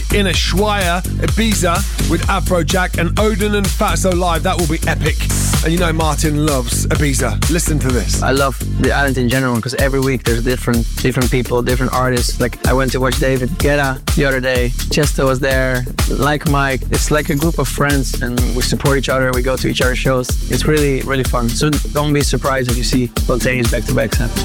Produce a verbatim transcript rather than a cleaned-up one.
in Ushuaia, Ibiza with Afrojack and Odin and Fatso live. That will be epic. And you know Martin loves Ibiza. Listen to this. I love the island in general because every week there's different different people, different artists. Like I went to watch David Guetta the other day. Chesto was there, like Mike. It's like a group of friends and we support each other. We go to each other's shows. It's really, really fun. So don't be surprised if you see spontaneous back-to-backs happen.